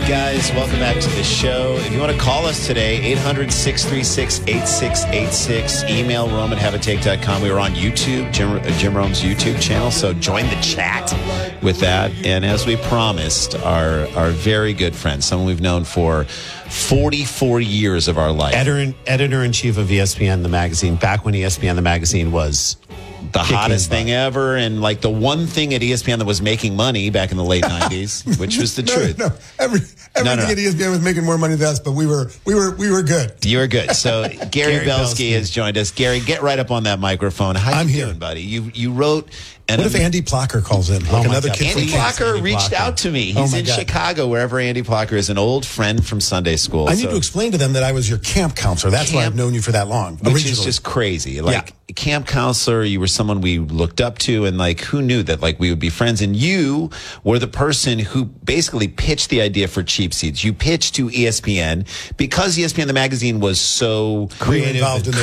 Guys, welcome back to the show. If you want to call us today, 800-636-8686. Email rome@haveatake.com. We were on YouTube, Jim Rome's YouTube channel, so join the chat with that. And as we promised, our very good friend, someone we've known for 44 years of our life. Editor-in-chief of ESPN, the magazine, back when ESPN, the magazine was the hottest thing ever, and like the one thing at ESPN that was making money back in the late 90s, which was the truth. Everything at ESPN was making more money than us, but we were good. You were good. So Gary Belsky has joined us. Gary, get right up on that microphone. How you doing, buddy? You wrote. What if Andy Plocker calls in? Another kid Andy Plocker reached out to me. He's in Chicago, wherever Andy Plocker is, an old friend from Sunday school. I need to explain to them that I was your camp counselor. That's why I've known you for that long. Which is just crazy. Camp counselor, you were someone we looked up to, and who knew that we would be friends? And you were the person who basically pitched the idea for Cheap Seats. You pitched to ESPN because ESPN the magazine was so creative.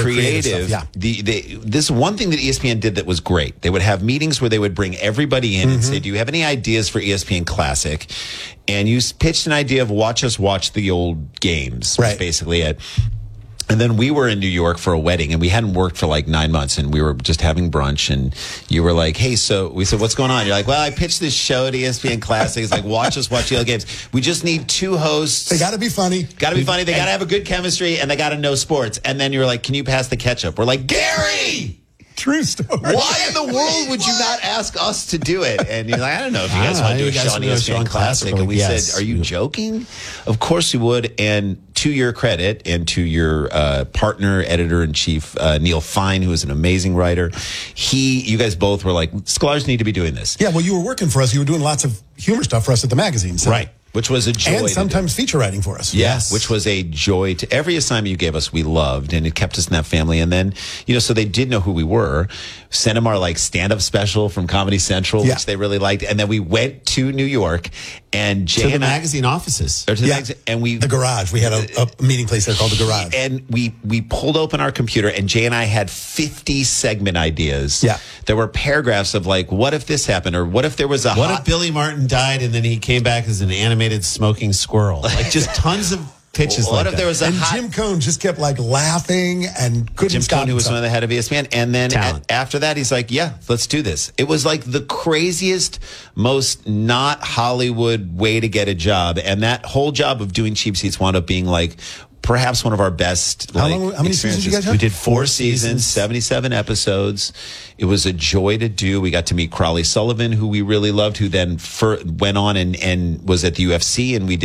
Stuff, this one thing that ESPN did that was great. They would have meetings where they would bring everybody in and say, do you have any ideas for ESPN Classic? And you pitched an idea of watch the old games, right? Basically it. And then we were in New York for a wedding, and we hadn't worked for 9 months, and we were just having brunch, and you were like, hey, so we said, what's going on? You're like, well, I pitched this show to ESPN Classic. It's watch the old games. We just need 2 hosts. They got to be funny. They got to have a good chemistry, and they got to know sports. And then you're like, can you pass the ketchup? We're like, Gary! True story. Why in the world would you not ask us to do it? And you're like, I don't know if you guys want to do a show on ESPN Classic. And we said, are you joking? Of course we would. And to your credit, and to your partner, editor-in-chief, Neil Fine, who is an amazing writer, you guys both were like, Scholars need to be doing this. Yeah, well, you were working for us. You were doing lots of humor stuff for us at the magazine. So. Right. Which was a joy. And sometimes feature writing for us. Yes. Which was a joy. To every assignment you gave us, we loved, and it kept us in that family. And then, so they did know who we were. Sent them our stand-up special from Comedy Central, which they really liked. And then we went to New York, and Jay to the magazine offices. The garage. We had a meeting place there called the Garage. And we pulled open our computer, and Jay and I had 50 segment ideas. Yeah. There were paragraphs of what if this happened, or what if there was what if Billy Martin died and then he came back as an animated smoking squirrel? Just tons of pitches. What if there was Jim Cohn just kept laughing and couldn't stop. Jim Cohn, who was one of the head of ESPN, and then after that, he's like, "Yeah, let's do this." It was the craziest, most not Hollywood way to get a job, and that whole job of doing Cheap Seats wound up being perhaps one of our best. How many seasons did you guys have? We did 4 seasons, 77 episodes. It was a joy to do. We got to meet Crawley Sullivan, who we really loved, who then went on and was at the UFC, and we did